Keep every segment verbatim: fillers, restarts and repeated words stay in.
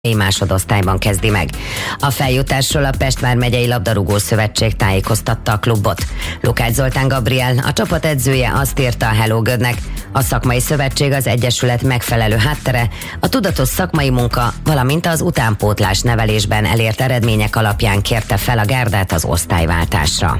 másodosztályban kezdi meg. A feljutásról a Pest vármegyei labdarúgó szövetség tájékoztatta a klubot. Lukács Zoltán Gabriel, a csapat edzője azt írta a Hello Gödnek: a szakmai szövetség az egyesület megfelelő háttere, a tudatos szakmai munka, valamint az utánpótlás nevelésben elért eredmények alapján kérte fel a gárdát az osztályváltásra.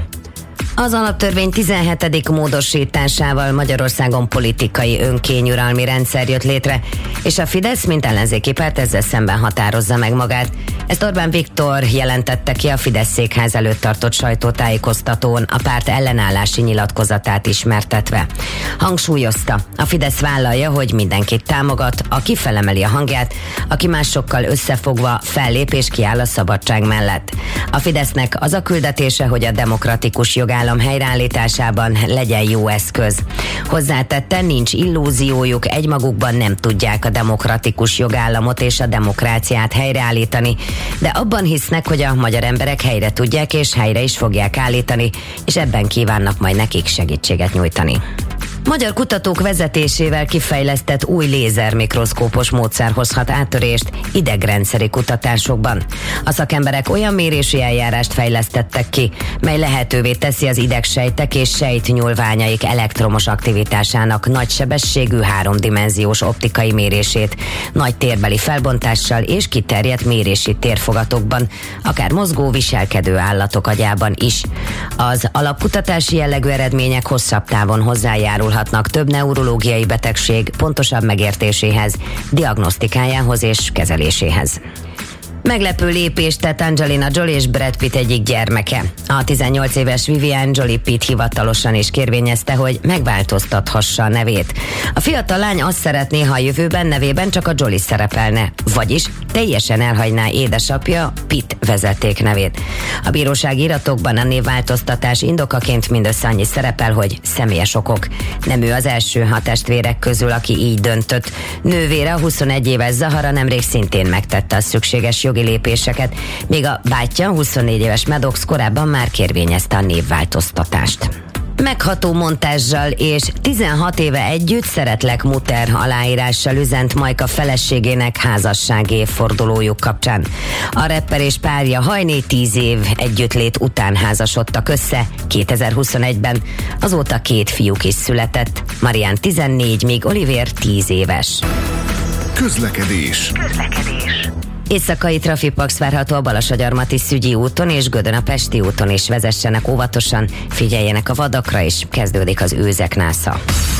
Az alaptörvény tizenhetedik módosításával Magyarországon politikai önkényuralmi rendszer jött létre, és a Fidesz, mint ellenzéki párt ezzel szemben határozza meg magát. Ezt Orbán Viktor jelentette ki a Fidesz székház előtt tartott sajtótájékoztatón, a párt ellenállási nyilatkozatát ismertetve. Hangsúlyozta, a Fidesz vállalja, hogy mindenkit támogat, aki felemeli a hangját, aki másokkal összefogva fellép és kiáll a szabadság mellett. A Fidesznek az a küldetése, hogy a demokratikus jogállam helyreállításában legyen jó eszköz. Hozzátette, nincs illúziójuk, egymagukban nem tudják a demokratikus jogállamot és a demokráciát helyreállítani, de abban hisznek, hogy a magyar emberek helyre tudják és helyre is fogják állítani, és ebben kívánnak majd nekik segítséget nyújtani. Magyar kutatók vezetésével kifejlesztett új lézermikroszkópos módszer hozhat áttörést idegrendszeri kutatásokban. A szakemberek olyan mérési eljárást fejlesztettek ki, mely lehetővé teszi az idegsejtek és sejtnyúlványaik elektromos aktivitásának nagysebességű háromdimenziós optikai mérését, nagy térbeli felbontással és kiterjedt mérési térfogatokban, akár mozgó, viselkedő állatok agyában is. Az alapkutatási jellegű eredmények hosszabb távon hozzájárul több neurológiai betegség pontosabb megértéséhez, diagnosztikájához és kezeléséhez. Meglepő lépést tett Angelina Jolie és Brad Pitt egyik gyermeke. A tizennyolc éves Vivian Jolie Pitt hivatalosan is kérvényezte, hogy megváltoztathassa a nevét. A fiatal lány azt szeretné, ha a jövőben nevében csak a Jolie szerepelne, vagyis teljesen elhagyná édesapja Pitt vezetéknevét. A bírósági iratokban a névváltoztatás indokaként mindössze annyi szerepel, hogy személyes okok. Nem ő az első a testvérek közül, aki így döntött. Nővére, a huszonegy éves Zahara nemrég szintén megtette a szükséges jogi lépéseket, míg a bátyja, huszonnégy éves Maddox korábban már kérvényezte a névváltoztatást. Megható montázsal és tizenhat éve együtt szeretlek muter aláírással üzent Majka feleségének házassági évfordulójuk kapcsán. A rapper és párja hajné tíz év együttlét után házasodtak össze kétezer-huszonegyben. Azóta két fiúk is született. Marián tizennégy, míg Olivér tíz éves. Közlekedés. Közlekedés. Éjszakai trafipax várható a Balassagyarmati Szügyi úton és Gödön a Pesti úton is, vezessenek óvatosan, figyeljenek a vadakra, és kezdődik az őzek násza.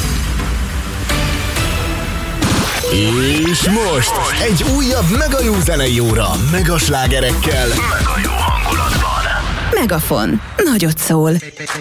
És most egy újabb mega jó zenei óra, mega slágerekkel, Mega jó hangulatban. Megafon. Nagyot szól.